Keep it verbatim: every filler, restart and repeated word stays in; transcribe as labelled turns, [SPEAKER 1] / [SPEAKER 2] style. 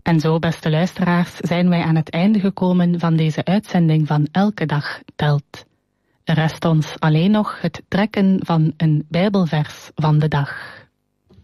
[SPEAKER 1] En zo, beste luisteraars, zijn wij aan het einde gekomen van deze uitzending van Elke Dag Telt. Er rest ons alleen nog het trekken van een Bijbelvers van de dag.